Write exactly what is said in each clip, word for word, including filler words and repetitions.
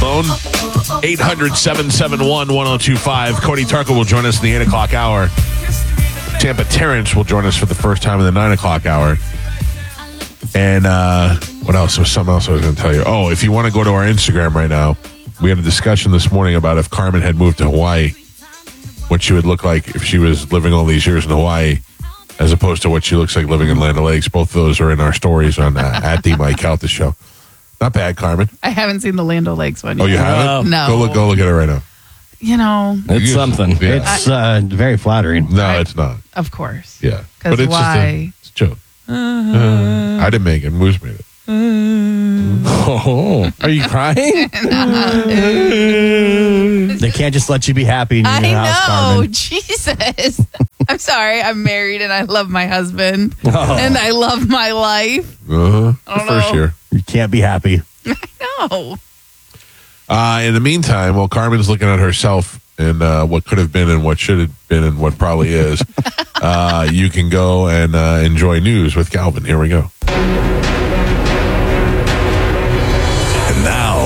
phone. eight hundred, seven seven one, one oh two five. Cody Tarko will join us in the eight o'clock hour. Tampa Terrence will join us for the first time in the nine o'clock hour. And uh, what else? There was something else I was going to tell you. Oh, if you want to go to our Instagram right now, we had a discussion this morning about if Carmen had moved to Hawaii, what she would look like if she was living all these years in Hawaii, as opposed to what she looks like living in Land O'Lakes. Both of those are in our stories on uh, at the Mike Calta Show. Not bad, Carmen. I haven't seen the Land O'Lakes one yet. Oh, you haven't? No. Go look, go look at it right now. You know. It's something. Yeah. It's uh, very flattering. No, I, it's not. Of course. Yeah. Because it's why? Just a, it's a joke. Uh-huh. Uh, I didn't make it. Moose made it. Oh, are you crying? They can't just let you be happy in your I new house, know. Carmen. Jesus. I'm sorry. I'm married and I love my husband. Oh. And I love my life. Uh-huh. I don't The first know. year. You can't be happy. No. Uh, in the meantime, while Carmen's looking at herself and uh, what could have been and what should have been and what probably is, uh, you can go and uh, enjoy news with Galvin. Here we go. And now,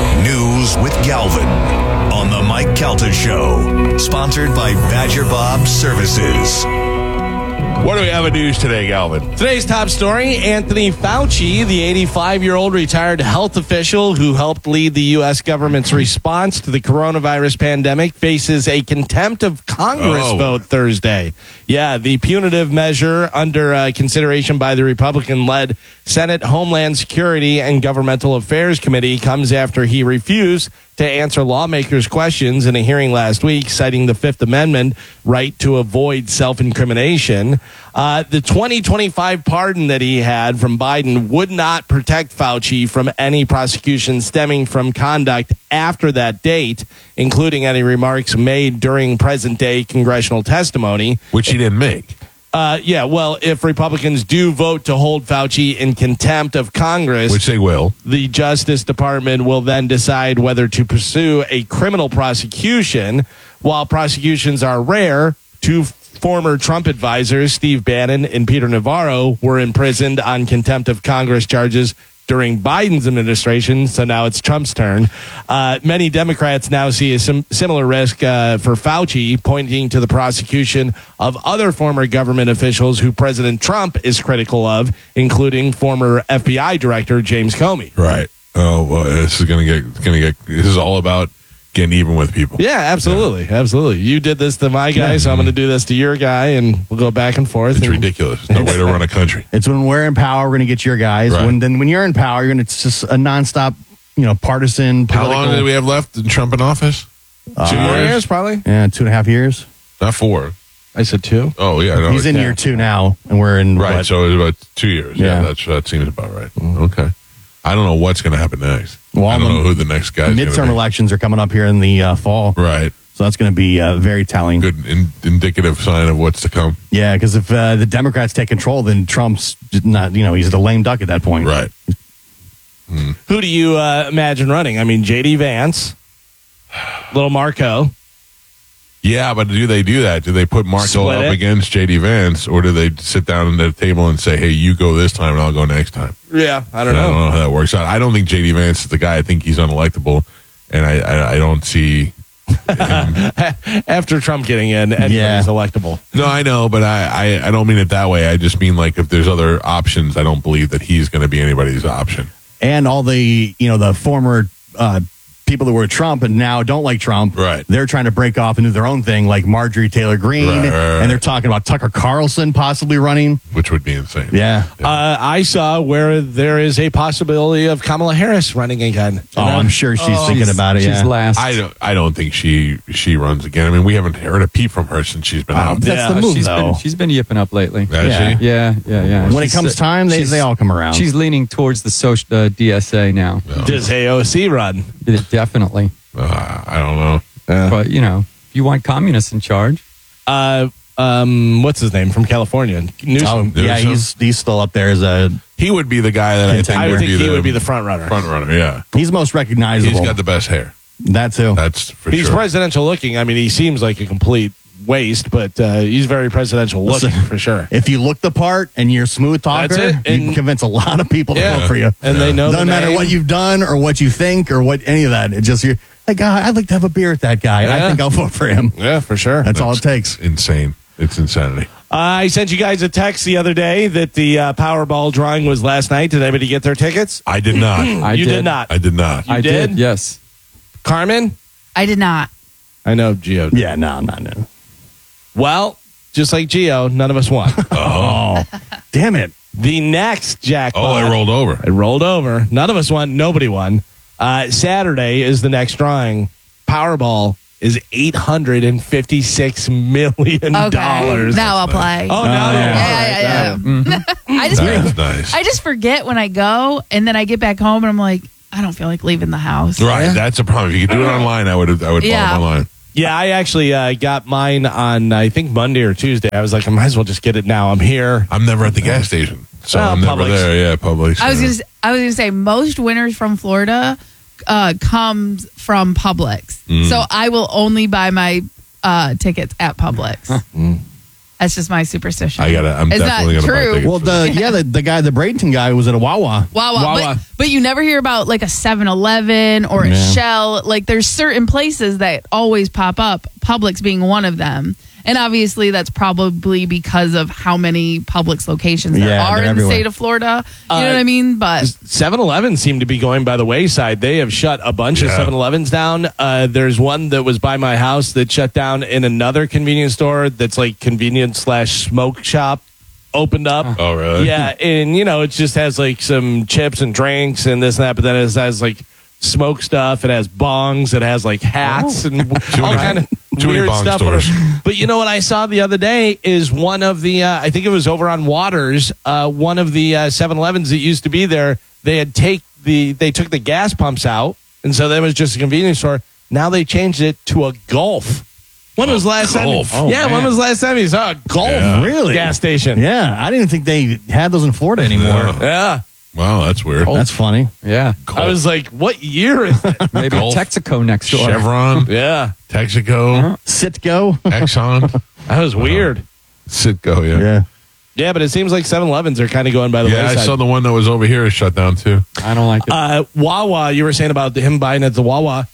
news with Galvin on the Mike Calta Show, sponsored by Badger Bob Services. What do we have in news today, Galvin? Today's top story, Anthony Fauci, the eighty-five-year-old retired health official who helped lead the U S government's response to the coronavirus pandemic, faces a contempt of Congress Oh. vote Thursday. Yeah, the punitive measure under uh, consideration by the Republican-led Senate Homeland Security and Governmental Affairs Committee comes after he refused to answer lawmakers' questions in a hearing last week, citing the Fifth Amendment right to avoid self-incrimination. Uh, the twenty twenty-five pardon that he had from Biden would not protect Fauci from any prosecution stemming from conduct after that date, including any remarks made during present-day congressional testimony. Which he didn't make. Uh, yeah, well, if Republicans do vote to hold Fauci in contempt of Congress, Which they will. the Justice Department will then decide whether to pursue a criminal prosecution. While prosecutions are rare, two former Trump advisors, Steve Bannon and Peter Navarro, were imprisoned on contempt of Congress charges during Biden's administration, so now it's Trump's turn. Uh, many Democrats now see a sim- similar risk uh, for Fauci, pointing to the prosecution of other former government officials who President Trump is critical of, including former F B I Director James Comey. Right. Oh, well, this is going to get, going to get, this is all about getting even with people. Yeah, absolutely. Yeah. Absolutely. You did this to my guy, yeah. so I'm going to do this to your guy, and we'll go back and forth. It's and ridiculous. No way to run a country. It's when we're in power, we're going to get your guys. Right. When then when you're in power, you're going to, it's just a nonstop, you know, partisan, political. How long do we have left in Trump in office? Uh, two Four years? years, probably. Yeah, two and a half years. Not four. I said two. Oh, yeah. No, He's in yeah. year two now, and we're in Right, what? so it's about two years. Yeah, Yeah. that's, that seems about right. Okay. I don't know what's going to happen next. Well, I don't the know who the next guy is. midterm elections are coming up here in the uh, fall, Right. so that's going to be uh, very telling. Good in, indicative sign of what's to come. Yeah, because if uh, the Democrats take control, then Trump's not, you know, he's the lame duck at that point. Right. Who do you uh, imagine running? I mean, J D Vance, little Marco. Yeah, but do they do that? Do they put Marco Split up it? against J D Vance, or do they sit down at the table and say, hey, you go this time and I'll go next time? Yeah, I don't And I know. don't know how that works out. I don't think J D Vance is the guy. I think he's unelectable, and I, I, I don't see... After Trump getting in, anybody's Yeah. electable. No, I know, but I, I, I don't mean it that way. I just mean like if there's other options, I don't believe that he's going to be anybody's option. And all the, you know, the former uh, people that were Trump and now don't like Trump, Right. they're trying to break off and do their own thing, like Marjorie Taylor Greene, Right, right, right. and they're talking about Tucker Carlson possibly running. Which would be insane. Yeah. Uh, I saw where there is a possibility of Kamala Harris running again. Oh, I'm sure she's thinking about it. She's Yeah. last. I don't. I don't think she she runs again. I mean, we haven't heard a peep from her since she's been out. That's Yeah, the move, she's though. been she's been yipping up lately. Has yeah. she? Yeah, yeah, yeah. When it She's, comes uh, time, they, she's- they all come around. She's leaning towards the social uh, D S A now. Does A O C run? Definitely. Uh, I don't know. But, you know, if you want communists in charge, Uh, um, what's his name from California? Newsom. Oh, yeah, Newsom? he's he's still up there as a. He would be the guy that I think I would would think be he the would be the front runner. front runner. Yeah, He's most recognizable. he's got the best hair. that too. That's for He's sure. presidential looking. I mean, he seems like a complete waist, but uh, he's very presidential looking Listen, for sure. If you look the part and you're a smooth talker, That's it. you And- can convince a lot of people to Yeah. vote for you. And they know Doesn't the matter name. what you've done or what you think or what any of that. It just you're like, God, I'd like to have a beer with that guy. Yeah. I think I'll vote for him. Yeah, for sure. That's all it takes. Insane. It's insanity. I sent you guys a text the other day that the uh, Powerball drawing was last night. Did anybody get their tickets? I did not. I you did. did. not. I did not. I did? did? Yes. Carmen? I did not. I know Gio. did. Yeah, no, no, no. Well, just like Gio, none of us won. Oh, damn it. The next jackpot. Oh, I rolled over. I rolled over. None of us won. Nobody won. Uh, Saturday is the next drawing. Powerball is eight hundred fifty-six million dollars. Okay. Now I'll play. Oh, now yeah. yeah, yeah, yeah. I just That forget, is nice. I just forget when I go, and then I get back home, and I'm like, I don't feel like leaving the house. Right, that's a problem. If you could do it online, I would. I would Yeah. follow online. Yeah, I actually uh, got mine on, I think, Monday or Tuesday. I was like, I might as well just get it now. I'm here. I'm never at the gas station, so Oh, I'm never Publix. there. Yeah, Publix. I was yeah. gonna, s- I was gonna say most winners from Florida uh, comes from Publix, Mm. so I will only buy my uh, tickets at Publix. That's just my superstition. I gotta. I'm it's definitely not gonna buy true. tickets. Well, the yeah, the, the guy, the Bradenton guy, was at a Wawa. Wawa, Wawa. But, but you never hear about like a seven eleven or a Yeah. Shell. Like there's certain places that always pop up, Publix being one of them. And obviously that's probably because of how many Publix locations there Yeah, are they're in everywhere. the state of Florida. You Uh, know what I mean? But seven eleven seem to be going by the wayside. They have shut a bunch of Yeah. seven elevens down. Uh, there's one that was by my house that shut down in another convenience store that's like convenience slash smoke shop opened up. Oh, really? Yeah, and you know, it just has like some chips and drinks and this and that, but then it has like smoke stuff. It has bongs. It has like hats and all many- kind of too many weird bong stuff. stores. But you know what I saw the other day is one of the, uh, I think it was over on Waters, uh, one of the uh, seven elevens that used to be there, they had take the, they took the gas pumps out, and so that was just a convenience store. Now they changed it to a Golf. When was the last Golf. time? Oh, yeah, when man. was the last time you saw a Golf Yeah. Really? gas station? Yeah, I didn't think they had those in Florida anymore. Yeah. Yeah. Wow, that's weird. That's funny. Yeah. I was like, what year is it? Maybe Golf. Texaco next door. Chevron, yeah. Texaco, Sitco. Exxon, That was weird. Citgo. Yeah. Yeah. Yeah, but it seems like seven elevens are kind of going by the Yeah, I wayside. saw the one that was over here is shut down too. I don't like it. Uh, Wawa, you were saying about him buying at the Wawa.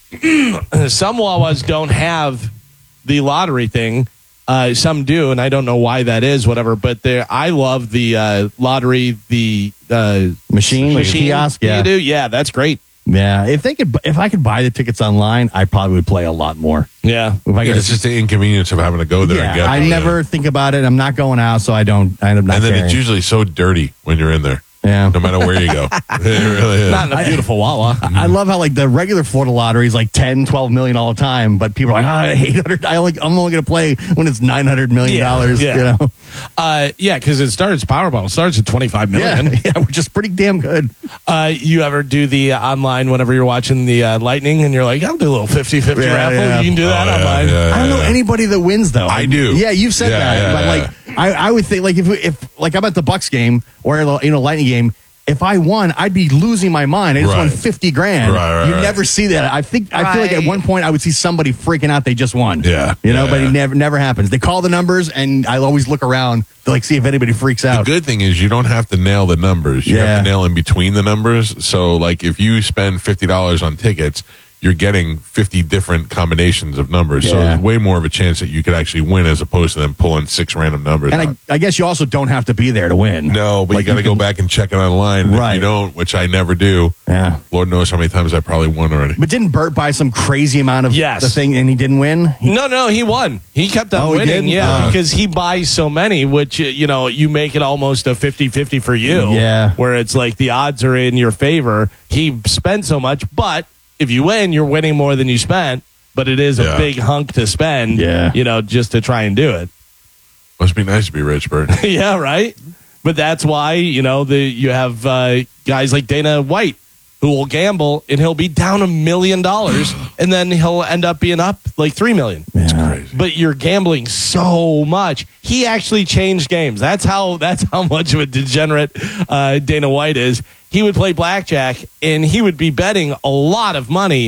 Some Wawas don't have the lottery thing. Uh, some do, and I don't know why that is, whatever. But there, I love the uh, lottery, the uh, Machine, like a machine kiosk. you Yeah. do. Yeah, that's great. Yeah. If they could, if I could buy the tickets online, I probably would play a lot more. Yeah. If I Yeah, could it's just the inconvenience of having to go there and yeah, get I them. never think about it. I'm not going out, so I don't. I end up not And then caring. it's usually so dirty when you're in there, yeah. no matter where you go. It really is. Not in a beautiful Wawa. I love how like the regular Florida lottery is like ten, twelve million all the time, but people are like, oh, eight hundred. I only, I'm only going to play when it's nine hundred million dollars. Yeah, You yeah. know? Uh, yeah, because it starts Powerball. It starts at twenty-five Yeah, million. yeah, which is pretty damn good. Uh, you ever do the uh, online whenever you're watching the uh, Lightning and you're like, I'll do a little fifty-fifty Yeah, raffle. yeah. You can do that Oh, yeah, online. yeah, I don't know yeah. anybody that wins though. I do. Yeah, you've said Yeah, that, yeah, but yeah. like, I, I would think like if if like I'm at the Bucks game or you know Lightning game. If I won, I'd be losing my mind. I just Right. won fifty grand. Right, right, you right. never see that. I think I feel like at Right. one point I would see somebody freaking out they just won. Yeah. you know, Yeah, but yeah. it never never happens. They call the numbers, and I always look around to like see if anybody freaks The out. good thing is you don't have to nail the numbers. You Yeah. have to nail in between the numbers. So, like, if you spend fifty dollars on tickets, you're getting fifty different combinations of numbers. So, Yeah. there's way more of a chance that you could actually win as opposed to them pulling six random numbers. And out. I, I guess you also don't have to be there to win. no, but Like, you got to you go can- back and check it online. And Right. If you don't, which I never do, Yeah. Lord knows how many times I probably won already. But didn't Bert buy some crazy amount of Yes. the thing and he didn't win? He- No, no, he won. He kept on Oh, he winning, did? yeah, Uh. because he buys so many, which, uh, you know, you make it almost a fifty-fifty for you. Yeah. Where it's like the odds are in your favor. He spent so much, but if you win, you're winning more than you spent, but it is a Yeah. big hunk to spend, Yeah. you know, just to try and do it. Must be nice to be rich, Bert. Yeah, right. But that's why, you know, the you have uh, guys like Dana White who will gamble and he'll be down a million dollars and then he'll end up being up like three million. It's crazy. But you're gambling so much. He actually changed games. That's how that's how much of a degenerate uh, Dana White is. He would play blackjack and he would be betting a lot of money,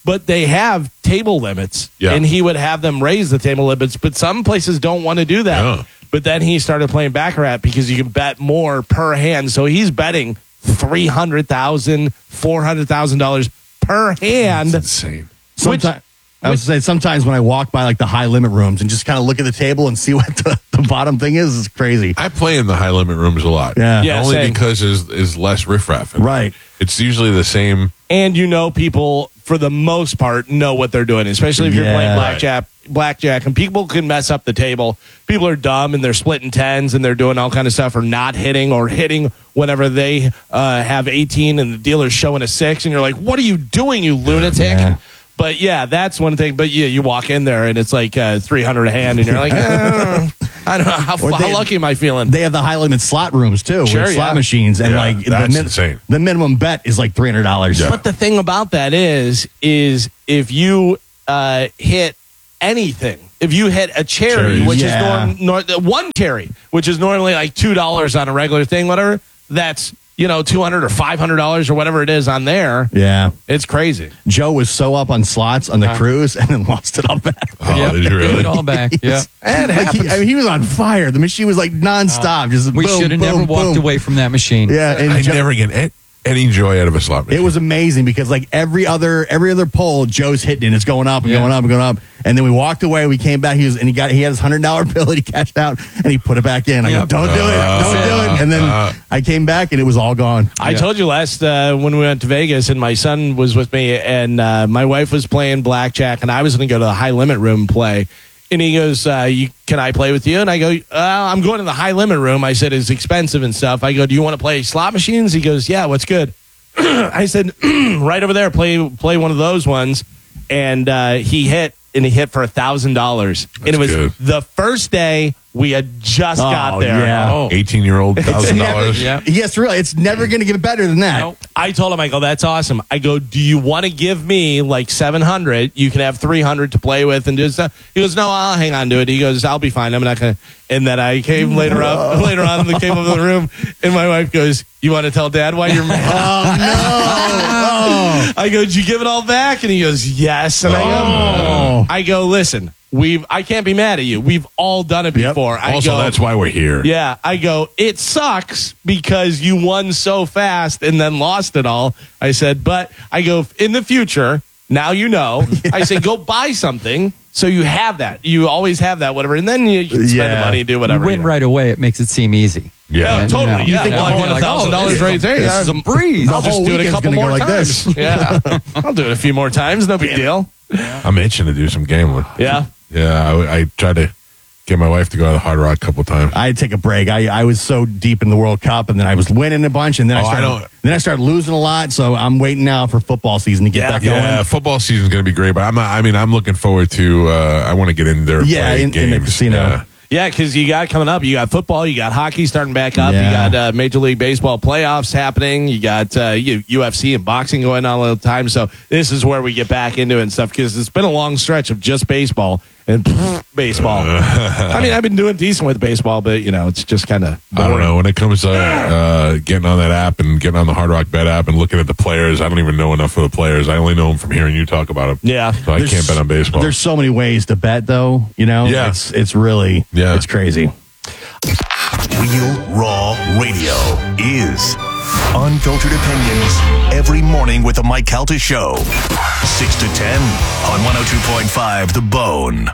but they have table limits, Yeah. and he would have them raise the table limits. But some places don't want to do that. Yeah. But then he started playing Baccarat because you can bet more per hand. So he's betting three hundred thousand dollars, four hundred thousand dollars per hand. That's insane. Sometimes, I was saying sometimes when I walk by like the high limit rooms and just kind of look at the table and see what the, the bottom thing is, is crazy. I play in the high limit rooms a lot. Yeah. Yeah, Only same. because is is less riffraff. in it. Right. It's usually the same. And you know, people for the most part know what they're doing, especially if you're Yeah. playing blackjack. Blackjack, and people can mess up the table. People are dumb and they're splitting tens and they're doing all kind of stuff, or not hitting, or hitting whenever they uh, have eighteen and the dealer's showing a six, and you're like, "What are you doing, you lunatic?" Yeah. But yeah, that's one thing. But yeah, you walk in there and it's like uh, three hundred a hand, and you're like, eh, I don't know how, Or how they- lucky am I feeling? They have the high limit slot rooms too, Sure, with slot yeah. machines, and Yeah, like that's the, insane. the minimum bet is like three hundred dollars. Yeah. But the thing about that is, is if you uh, hit anything, if you hit a cherry, Cherries. which Yeah. is norm, nor, one cherry, which is normally like two dollars on a regular thing, whatever, that's, you know, two hundred or five hundred dollars or whatever it is on there. Yeah. It's crazy. Joe was so up on slots on the cruise and then lost it all back. Oh, Yep, did you give really? it all back. Yeah. And it Like he, happens. I mean, he was on fire. The machine was like nonstop. just We boom, should have boom, never walked boom. away from that machine. Yeah, and I Joe- never get a- any joy out of a slot machine. it was amazing because like every other every other pole, Joe's hitting it. It's going up and Yeah. going up and going up. And then we walked away. We came back. He was and he got he had his hundred dollar bill. And he cashed out and he put it back in. I Yeah. go, don't do it, don't do it. And then Uh, I came back and it was all gone. I Yeah. told you last uh, when we went to Vegas and my son was with me and uh, my wife was playing blackjack and I was going to go to the high limit room and play. And he goes, uh, you, can I play with you? And I go, uh, I'm going to the high limit room. I said, it's expensive and stuff. I go, do you want to play slot machines? He goes, yeah, what's good? I said, right over there, play play one of those ones. And uh, he hit, and he hit for a thousand dollars. And it was good. the first day we had just Oh, got there. yeah. Oh. eighteen-year-old, thousand dollars. Yeah. Yes, really. It's never going to get better than that. Nope. I told him, I go, that's awesome. I go, do you want to give me like seven hundred? You can have three hundred to play with and do stuff. He goes, no, I'll hang on to it. He goes, I'll be fine. I'm not going to. And then I came later up, later on, and came over the room, and my wife goes, you want to tell Dad why you're mad? Oh no! I go, did you give it all back? And he goes, yes. And I Oh. go, I go, listen, we've, I can't be mad at you. We've all done it Yep. before. I Also, go, that's why we're here. yeah, I go, it sucks because you won so fast and then lost it all. I said, but I go, in the future, now you know. I say, go buy something so you have that. You always have that, whatever. And then you can spend Yeah. the money and do You whatever. win you know. right away. It makes it seem easy. Yeah. Yeah, And, totally. you know, Yeah, you think, well, I oh, won you're like, one thousand dollars oh, right there. this Yeah, is a breeze. I'll The just whole do it a weekend's couple gonna more go like times. this. Yeah, I'll do it a few more times. No big deal. I'm itching to do some gambling. Yeah. Yeah, I, I tried to get my wife to go to the Hard Rock a couple times. I had to take a break. I, I was so deep in the World Cup, and then I was winning a bunch, and then I Oh, I started don't- then I started losing a lot. So I'm waiting now for football season to get Yeah. back going. Yeah, football season's going to be great, but I'm not, I mean, I'm looking forward to. Uh, I want to get in there. And Yeah, play in- in games. the casino. Yeah. Yeah, because you got coming up, you got football, you got hockey starting back up, Yeah. you got uh, Major League Baseball playoffs happening, you got uh, U- UFC and boxing going on all the time. So this is where we get back into it and stuff because it's been a long stretch of just baseball and baseball. I mean, I've been doing decent with baseball, but you know, it's just kind of I don't know when it comes to uh, getting on that app and getting on the Hard Rock Bet app and looking at the players. I don't even know enough of the players. I only know them from hearing you talk about them. Yeah. so I There's- can't bet on baseball. There's so many ways to bet, though. You know, Yeah. it's it's really Yeah. it's crazy. Real Raw Radio is unfiltered opinions every morning with the Mike Calta Show. six to ten on one oh two point five The Bone.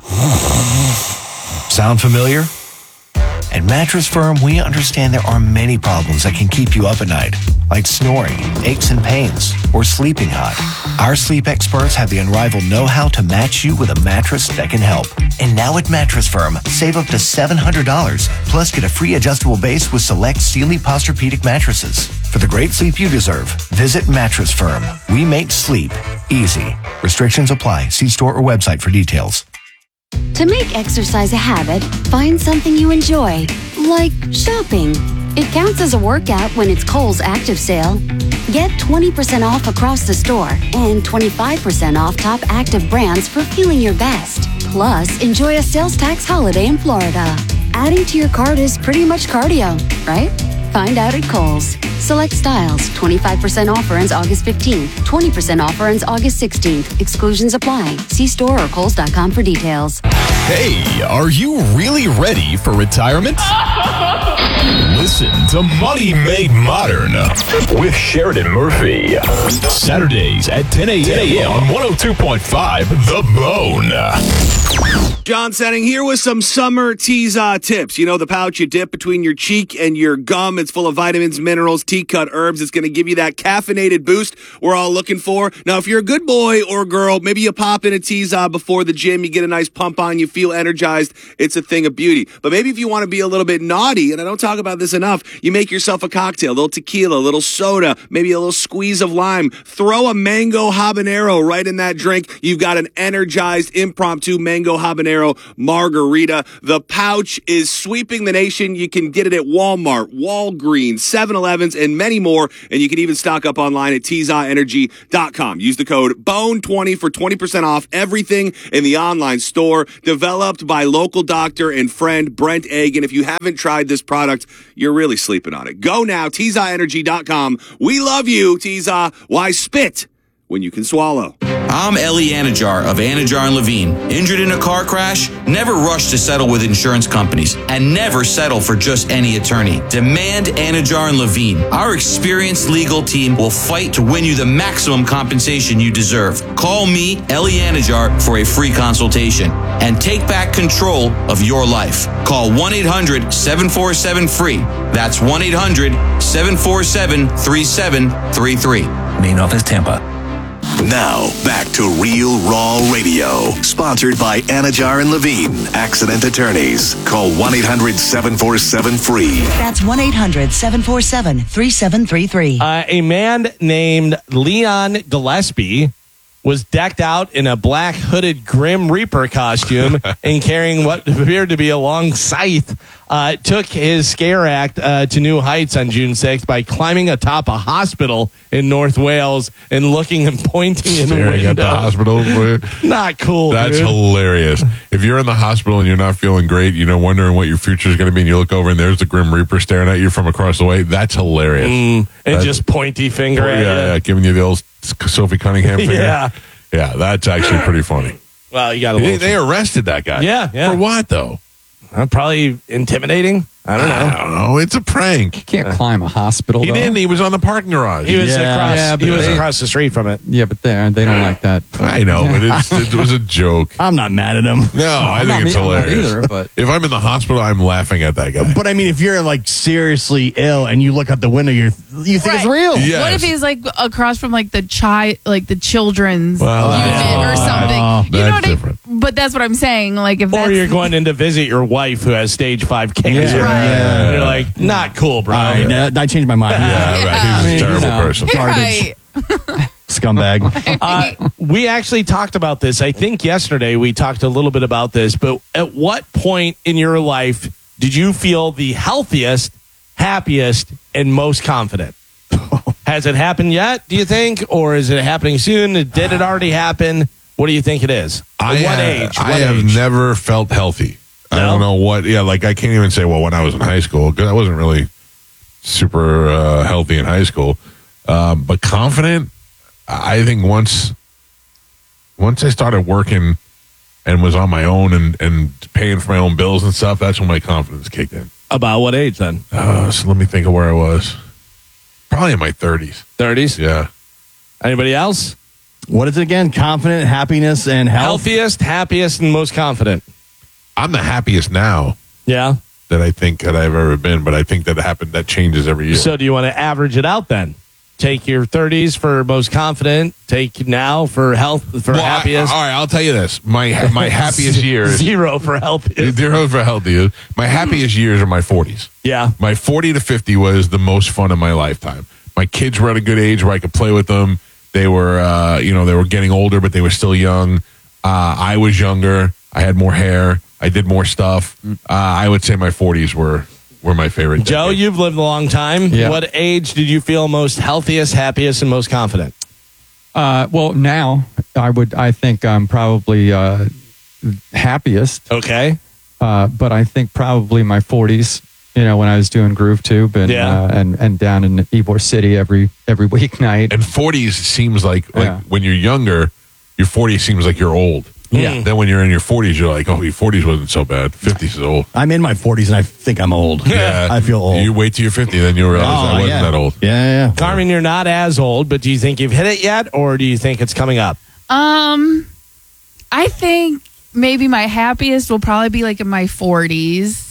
Sound familiar? At Mattress Firm, we understand there are many problems that can keep you up at night, like snoring, aches and pains, or sleeping hot. Our sleep experts have the unrivaled know-how to match you with a mattress that can help. And now at Mattress Firm, save up to seven hundred dollars, plus get a free adjustable base with select Sealy Posturepedic mattresses. For the great sleep you deserve, visit Mattress Firm. We make sleep easy. Restrictions apply. See store or website for details. To make exercise a habit, find something you enjoy, like shopping. It counts as a workout when it's Kohl's Active Sale. Get twenty percent off across the store and twenty-five percent off top active brands for feeling your best. Plus, enjoy a sales tax holiday in Florida. Adding to your cart is pretty much cardio, right? Find out at Kohl's. Select styles, twenty-five percent offer ends August fifteenth. twenty percent offer ends August sixteenth. Exclusions apply. See store or Kohl's dot com for details. Hey, are you really ready for retirement? Listen to Money Made Modern with Sheridan Murphy. Saturdays at ten a.m. on one oh two point five The Bone. John Setting here with some summer Teaza tips. You know, the pouch you dip between your cheek and your gum. It's full of vitamins, minerals, tea-cut herbs. It's going to give you that caffeinated boost we're all looking for. Now, if you're a good boy or girl, maybe you pop in a Teaza before the gym. You get a nice pump on. You feel energized. It's a thing of beauty. But maybe if you want to be a little bit naughty, and I don't talk about this enough, you make yourself a cocktail, a little tequila, a little soda, maybe a little squeeze of lime. Throw a mango habanero right in that drink. You've got an energized impromptu mango habanero margarita. The pouch is sweeping the nation. You can get it at Walmart, Walgreens, seven elevens, and many more. And you can even stock up online at Teaza Energy dot com. Use the code B O N E twenty for twenty percent off everything in the online store. Developed by local doctor and friend Brent Egg. And if you haven't tried this product, you're really sleeping on it. Go now, Teaza Energy dot com. We love you, Teaza. Why spit when you can swallow? I'm Ellie Anajar of Anajar and Levine. Injured in a car crash? Never rush to settle with insurance companies and never settle for just any attorney. Demand Anajar and Levine. Our experienced legal team will fight to win you the maximum compensation you deserve. Call me, Ellie Anajar, for a free consultation and take back control of your life. Call one eight hundred seven four seven free. That's one eight hundred seven four seven three seven three three. Main office, Tampa. Now, back to Real Raw Radio. Sponsored by Anajar and Levine, Accident Attorneys. Call one eight hundred seven four seven free. That's one eight hundred seven four seven three seven three three. Uh, a man named Leon Gillespie was decked out in a black hooded Grim Reaper costume and carrying what appeared to be a long scythe. Uh, took his scare act uh, to new heights on June sixth by climbing atop a hospital in North Wales and looking and pointing in the Staring window. at the hospital. Not cool. That's dude. hilarious. If you're in the hospital and you're not feeling great, you know, wondering what your future is going to be, and you look over and there's the Grim Reaper staring at you from across the way, that's hilarious. Mm, and That's- just pointy finger Oh, at yeah, you. yeah, giving you the old Sophie Cunningham finger. Yeah. Yeah, that's actually pretty funny. Well, you got to. They, they arrested that guy. Yeah, yeah. For what, though? Uh, probably intimidating. I don't know. I don't know. It's a prank. You can't climb a hospital. He though. didn't. He was on the parking garage. He was Yeah. across. Yeah, but he was they- across the street from it. Yeah, but they they don't like that. I know, but it's, it was a joke. I'm not mad at him. No, I I'm think not it's me- I'm not hilarious. either, but- if I'm in the hospital, I'm laughing at that guy. But I mean, if you're like seriously ill and you look out the window, you're you think it's Right. real. Yes. What if he's like across from like the chi like the children's Well, unit that's- or something? oh, you know that's what I, different. But that's what I'm saying. Like if Or that's you're going in to visit your wife who has stage five cancer. Yeah. Right. And you're like, not cool, bro. All right, uh, I changed my mind. Yeah, right. He's a terrible no. person. right. Scumbag. Uh, we actually talked about this. I think yesterday we talked a little bit about this, but at what point in your life did you feel the healthiest, happiest, and most confident? Has it happened yet, do you think? Or is it happening soon? Did it already happen? What do you think it is? I At what have, age? I What have age? never felt healthy. I No? don't know what. Yeah, like I can't even say. Well, when I was in high school, because I wasn't really super uh, healthy in high school, um, but confident. I think once once I started working and was on my own and, and paying for my own bills and stuff, that's when my confidence kicked in. About what age then? Uh, so let me think of where I was. Probably in my thirties. thirties? Yeah. Anybody else? What is it again? Confident, happiness, and health. Healthiest, happiest, and most confident. I'm the happiest now Yeah. that I think that I've ever been, but I think that happened. That changes every year. So do you want to average it out then? Take your thirties for most confident. Take now for health for Well, I- happiest. all right, I'll tell you this: my my happiest years, Zero for healthiest. zero for healthy. My happiest years are my forties. Yeah. My forty to fifty was the most fun of my lifetime. My kids were at a good age where I could play with them. They were, uh, you know, they were getting older, but they were still young. Uh, I was younger. I had more hair. I did more stuff. Uh, I would say my forties were were my favorite. Joe, decade. you've lived a long time. Yeah. What age did you feel most healthiest, happiest, and most confident? Uh, well, now I would. I think I'm probably uh, happiest, Okay. uh, but I think probably my forties You know, when I was doing Groove Tube and Yeah. uh, and and down in Ybor City every every weeknight. And forties seems like, like Yeah. when you're younger, your forties seems like you're old. Yeah. Then when you're in your forties, you're like, oh, your forties wasn't so bad. fifties is old. I'm in my forties and I think I'm old. Yeah. I feel old. You wait till you're fifty, then you realize I wasn't yeah. that old. Yeah, yeah. Carmen, you're not as old, but do you think you've hit it yet, or do you think it's coming up? Um, I think maybe my happiest will probably be like in my forties.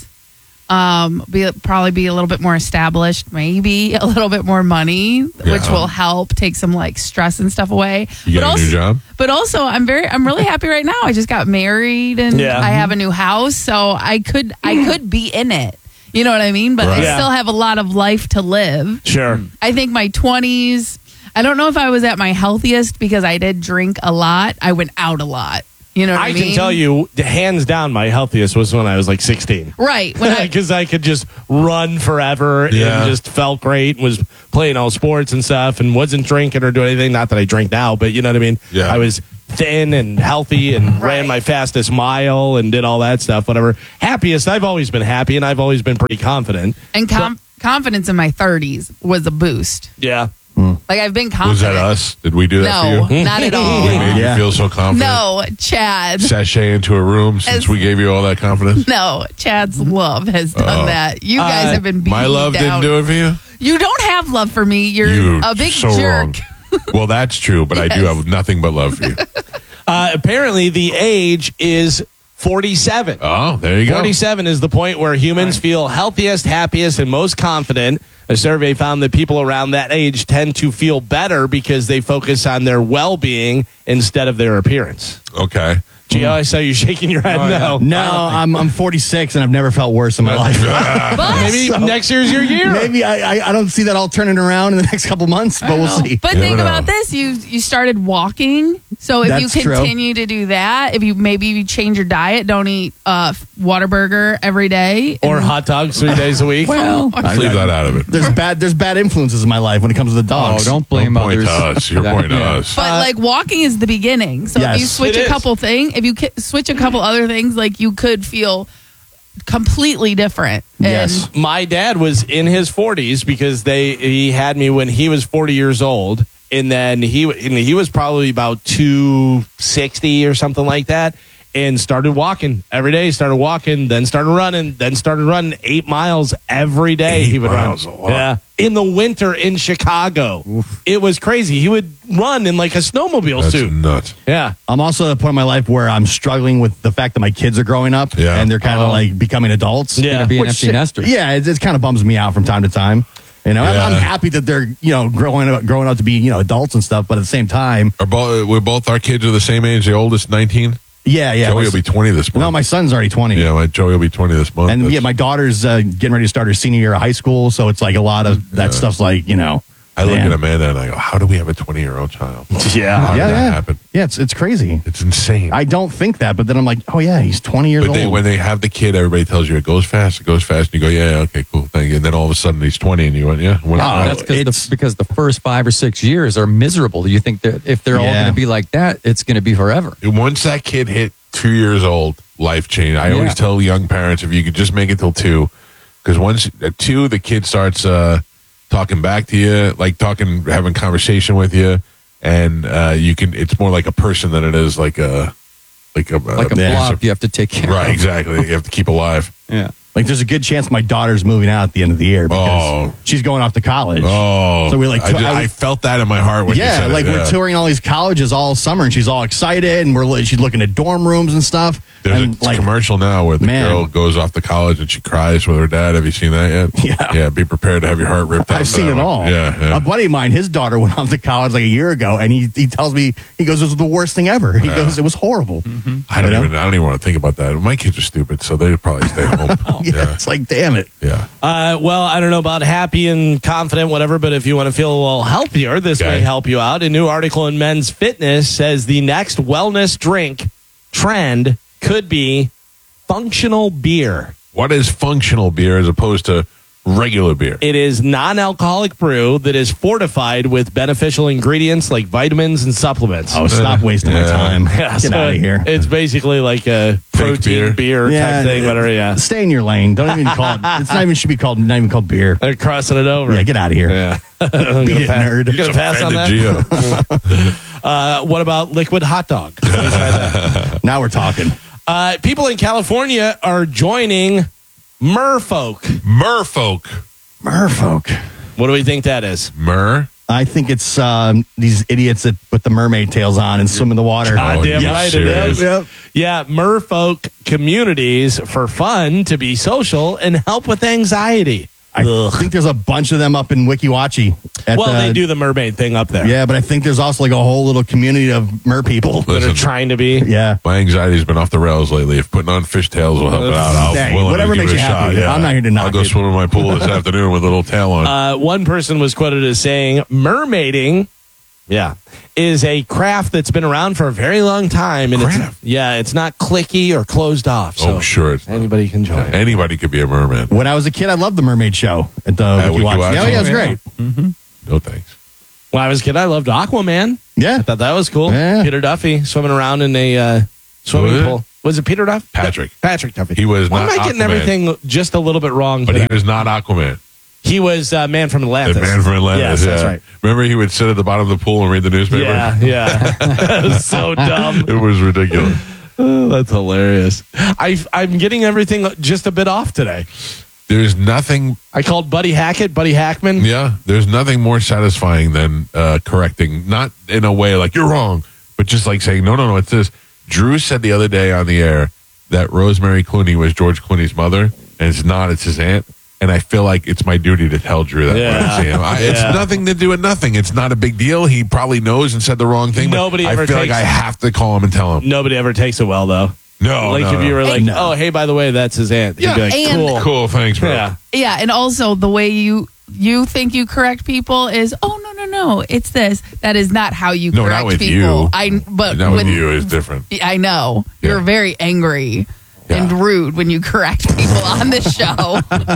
Um, be probably be a little bit more established, maybe a little bit more money, which Yeah. will help take some like stress and stuff away. You but got a also, new job? But also, I'm very, I'm really happy right now. I just got married and Yeah. I have a new house, so I could, I could be in it. You know what I mean? But Right. I Yeah. still have a lot of life to live. Sure. I think my twenties, I don't know if I was at my healthiest because I did drink a lot. I went out a lot. You know what I, I mean? can tell you, hands down, my healthiest was when I was like sixteen. Right. When I, Because I could just run forever Yeah. and just felt great, was playing all sports and stuff, and wasn't drinking or doing anything. Not that I drink now, but you know what I mean? Yeah. I was thin and healthy and Right. ran my fastest mile and did all that stuff, whatever. Happiest, I've always been happy, and I've always been pretty confident. and com- confidence in my thirties was a boost. Yeah. Like I've been Was confident. that us? Did we do that No, for you? not at all. We made Yeah. you feel so confident? No, Chad. Sashay into a room since As- we gave you all that confidence? No, Chad's love has done Oh. that. You guys Uh, have been beaten My love down. didn't do it for you? You don't have love for me. You're You a big so jerk. wrong. Well, that's true, but I do Yes. have nothing but love for you. Uh, apparently, the age is forty-seven. Oh, there you go. forty-seven is the point where humans feel healthiest, happiest, and most confident. A survey found that people around that age tend to feel better because they focus on their well-being instead of their appearance. Okay. Gio, I saw you shaking your head. Oh, yeah. no. No, I'm I'm forty-six and I've never felt worse in my life. But, Maybe So- next year's your year. Maybe I, I I don't see that all turning around in the next couple months, but we'll see. but You think never about know. this: you you started walking, so if That's you true. continue to do that, if you maybe you change your diet, don't eat uh, Whataburger every day, Or and- hot dogs three days a week. Well, Leave that out of it. There's bad there's bad influences in my life when it comes to the oh, dogs. don't blame Don't point others. to us. You're That- pointing to yeah. us. But like walking is the beginning. So if you Yes, switch it a is. couple thing, if you ki- switch a couple other things, like you could feel completely different. And Yes. My dad was in his forties because they he had me when he was forty years old, and then he and he was probably about two sixty or something like that, and started walking every day. Started walking, then started running, then started running eight miles every day. Eight he would miles, a run. lot. Yeah, in the winter in Chicago, it was crazy. He would run in like a snowmobile That's suit. nuts. Yeah. I'm also at a point in my life where I'm struggling with the fact that my kids are growing up Yeah. and they're kind of Oh. like becoming adults. Yeah. Gonna be an Which- empty nester. Yeah, it, it kind of bums me out from time to time. You know, I'm- Yeah. I'm happy that they're you know growing up, growing up to be you know adults and stuff, but at the same time, Are both, we're both our kids are the same age. The oldest, nineteen. yeah, yeah. Joey my- will be twenty this month. no, my son's already twenty. yeah, my Joey will be twenty this month. And That's- yeah, my daughter's uh, getting ready to start her senior year of high school, so it's like a lot of that stuff's like you know. I look man. at Amanda and I go, "How do we have a twenty-year-old child? Yeah. How did yeah, that yeah. happen? Yeah, it's it's crazy. It's insane." I don't think that, but then I'm like, oh yeah, he's twenty years But they, old. when they have the kid, everybody tells you it goes fast, it goes fast, and you go, "Yeah, yeah, okay, cool, thank you." And then all of a sudden he's twenty, and you went, "Yeah." When, Oh, That's because It's- the, because the first five or six years are miserable. You think that if they're all Yeah. going to be like that, it's going to be forever. once that kid hit two years old, life changed. I always Yeah. tell young parents if you could just make it till two, because once at two, the kid starts uh, talking back to you, like talking, having conversation with you, and uh, you can. It's more like a person than it is like a like a Like a piece blob, of- you have to take care Right, of. exactly. You have to keep alive. Yeah. Like, there's a good chance my daughter's moving out at the end of the year because Oh. she's going off to college. Oh, So we like. I, just- I felt that in my heart when you yeah, said it, like yeah. we're touring all these colleges all summer, and she's all excited, and we're li- she's looking at dorm rooms and stuff. There's and a like, commercial now where the Man. girl goes off to college and she cries with her dad. Have you seen that yet? Yeah. Yeah. Be prepared to have your heart ripped out. I've seen it all. Yeah. yeah. A buddy of mine, his daughter went off to college like a year ago, and he he tells me he goes, "This was the worst thing ever." He Yeah. goes, "It was horrible." I don't You know? even. I don't even want to think about that. My kids are stupid, so they probably stay home. Yeah, yeah. it's like, damn it. Yeah. Uh, well, I don't know about happy and confident, whatever, but if you want to feel a little healthier, this Okay. may help you out. A new article in Men's Fitness says the next wellness drink trend could be functional beer. What is functional beer as opposed to Regular beer. It is non-alcoholic brew that is fortified with beneficial ingredients like vitamins and supplements. Oh, stop wasting my Yeah. time. Yeah, Get so out of here. It's basically like a protein beer, type thing, whatever. Yeah, Stay in your lane. Don't even call it. It's not even should be called. Not even called beer. they're crossing it over. Yeah, get out of here. Yeah. Beat it, nerd. You gonna pass on Offended that? uh, what about liquid hot dog? Now we're talking. uh, people in California are joining Merfolk. Merfolk. Merfolk. What do we think that is? Mer. I think it's um, these idiots that put the mermaid tails on and swim in the water. God damn yeah, right it serious? is. Yep. Yeah, Merfolk communities for fun, to be social, and help with anxiety. I think there's a bunch of them up in Wiki Wachi. at Well, the- they do the mermaid thing up there. Yeah, but I think there's also like a whole little community of mer people. That are Listen. trying to be. Yeah. My anxiety's been off the rails lately. If putting on fishtails will help it out, I'll Hey, willing whatever to give makes it a you happy. shot. Yeah. I'm not here to knock I'll go it. swim in my pool this afternoon with a little tail on. Uh, one person was quoted as saying, mermaiding, yeah, is a craft that's been around for a very long time. And Craft? it's, yeah, it's not cliquey or closed off. So oh, sure. It's anybody can join. Anybody could be a merman. When I was a kid, I loved the mermaid show at the At Wiki Wiki Wachi. Wachi? Yeah, yeah, it was great. No thanks. When I was a kid, I loved Aquaman. Yeah. I thought that was cool. Yeah. Peter Duffy swimming around in a uh, swimming Was it? pool. Was it Peter Duffy? Patrick. Patrick Duffy. He was Why not am I getting Aquaman. everything just a little bit wrong? But today? he was not Aquaman. He was uh, Man from Atlantis. The man from Atlantis. Yes, yeah. that's right. Remember he would sit at the bottom of the pool and read the newspaper? Yeah, yeah. That was so dumb. It was ridiculous. Oh, that's hilarious. I, I'm getting everything just a bit off today. There's nothing, I called Buddy Hackett, Buddy Hackman. yeah, there's nothing more satisfying than uh, correcting, not in a way like you're wrong, but just like saying, no, no, no, it's this. Drew said the other day on the air that Rosemary Clooney was George Clooney's mother, and it's not, it's his aunt. And I feel like it's my duty to tell Drew that when Yeah. I see him. I, It's Yeah. nothing to do with nothing. It's not a big deal. He probably knows and said the wrong thing. But Nobody I ever feel like takes- I have to call him and tell him. Nobody ever takes it well, though. No, like no, if you no. were like, No. oh, hey, by the way, that's his aunt. You'd Yeah. be like, And- cool. Cool, thanks, bro. Yeah. Yeah, and also the way you you think you correct people is, oh no no no, it's this. That is not how you No, not correct with people. you. I but Not with when- you is different. I know Yeah. you're very angry Yeah. and rude when you correct people on this show.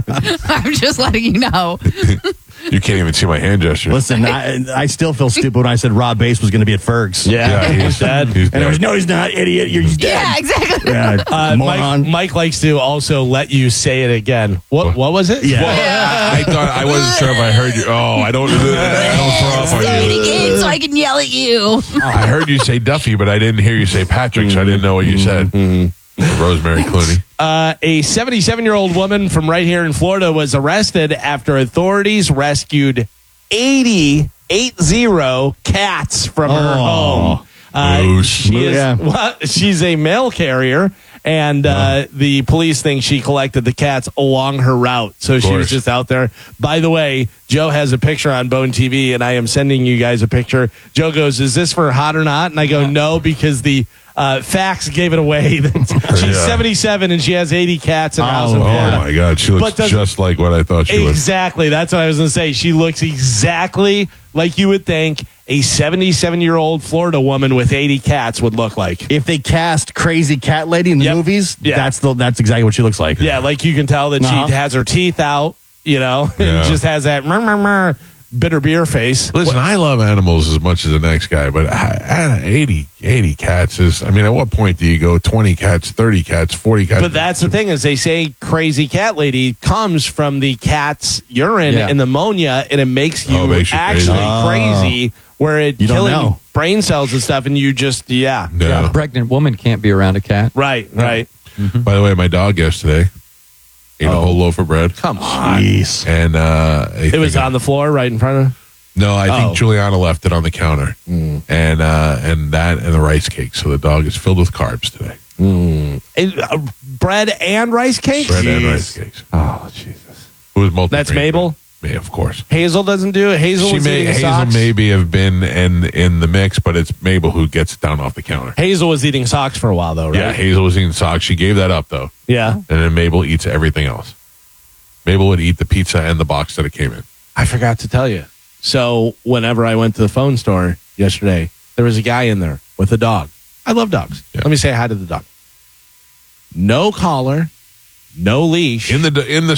I'm just letting you know. You can't even see my hand gesture. Listen, I, I still feel stupid when I said Rob Bass was going to be at Ferg's. Yeah, Yeah, he's dead. He's And it was, dead. no, he's not, idiot. You're he's dead. Yeah, exactly. Yeah, Uh, moron. Mike, Mike likes to also let you say it again. What What was it? Yeah. Well, I thought I wasn't sure if I heard you. Oh, I don't. I don't throw up on Say it you. again so I can yell at you. I heard you say Duffy, but I didn't hear you say Patrick, so I didn't know what you said. Rosemary Clooney. Uh, a seventy-seven-year-old woman from right here in Florida was arrested after authorities rescued eighty, eight zero cats from her Oh. home. Uh, Moose. she is, Yeah. well, she's a mail carrier, and uh, the police think she collected the cats along her route. So she was course. just out there. By the way, Joe has a picture on Bone T V, and I am sending you guys a picture. Joe goes, "Is this for hot or not?" And I go, "No," because the uh, facts gave it away. She's Yeah. seventy-seven, and she has eighty cats in her house in Oh Florida. my God, she looks But does- just like what I thought she was. Exactly. That's what I was going to say. She looks exactly like you would think a seventy-seven-year-old Florida woman with eighty cats would look like. If they cast Crazy Cat Lady in the Yep. movies, Yeah. that's the that's exactly what she looks like. Yeah, like you can tell that Uh-huh. she has her teeth out, you know, Yeah. and just has that murr, murr, murr, bitter beer face. Listen, I love animals as much as the next guy, but I, I, eighty, eighty cats is, I mean, at what point do you go twenty cats, thirty cats, forty cats? But that's the thing is they say crazy cat lady comes from the cat's urine Yeah. and ammonia, and it makes you Oh, it makes you actually crazy. crazy, where it You don't killing know. brain cells and stuff, and you just yeah, Yeah. A pregnant woman can't be around a cat. right, right. By the way, my dog yesterday ate a Oh. whole loaf of bread. Come on, Jeez. And uh, I it was think- on the floor right in front of. No, I think Oh. Juliana left it on the counter, Mm. and uh, and that and the rice cake. So the dog is filled with carbs today. It, uh, bread and rice cakes. Bread and Jeez. rice cakes. Oh Jesus! It was multi. That's Mabel? May, of course. Hazel doesn't do it. Hazel She was may eating Hazel socks. maybe have been in in the mix, but it's Mabel who gets it down off the counter. Hazel was eating socks for a while though, right? Yeah, Hazel was eating socks. She gave that up though, Yeah. and then Mabel eats everything else. Mabel would eat the pizza and the box that it came in. I forgot to tell you. So whenever I went to the phone store yesterday, there was a guy in there with a dog. I love dogs. Yeah. Let me say hi to the dog. No collar, no leash. In the in the store.